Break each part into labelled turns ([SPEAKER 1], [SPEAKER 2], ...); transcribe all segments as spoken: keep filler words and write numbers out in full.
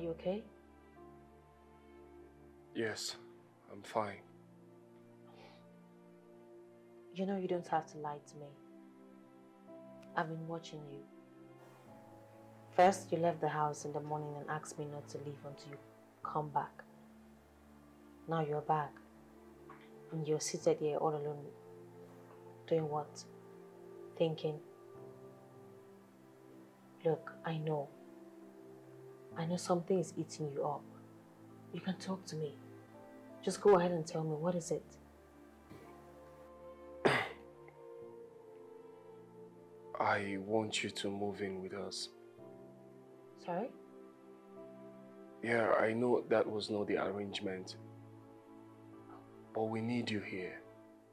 [SPEAKER 1] Are you okay?
[SPEAKER 2] Yes, I'm fine.
[SPEAKER 1] You know you don't have to lie to me. I've been watching you. First, you left the house in the morning and asked me not to leave until you come back. Now you're back. And you're seated here all alone. Doing what? Thinking. Look, I know. I know something is eating you up. You can talk to me. Just go ahead and tell me, what is it?
[SPEAKER 2] I want you to move in with us.
[SPEAKER 1] Sorry?
[SPEAKER 2] Yeah, I know that was not the arrangement. But we need you here.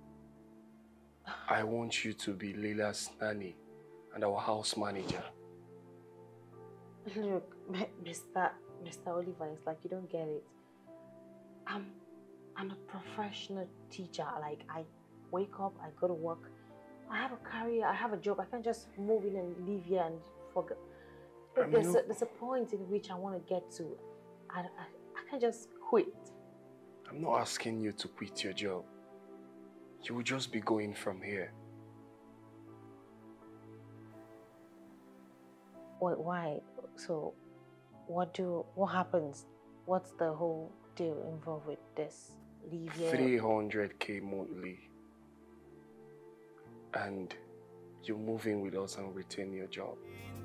[SPEAKER 2] I want you to be Leila's nanny and our house manager.
[SPEAKER 1] Look, Mister Mister Oliver, it's like you don't get it. I'm, I'm a professional teacher. Like, I wake up, I go to work. I have a career, I have a job. I can't just move in and live here and forget. Look, there's, a, there's a point in which I want to get to. I, I, I can't just quit.
[SPEAKER 2] I'm not asking you to quit your job. You will just be going from here.
[SPEAKER 1] Wait, why? So, what do, what happens? What's the whole deal involved with this? Leave here?
[SPEAKER 2] three hundred K monthly. And you move in with us and retain your job.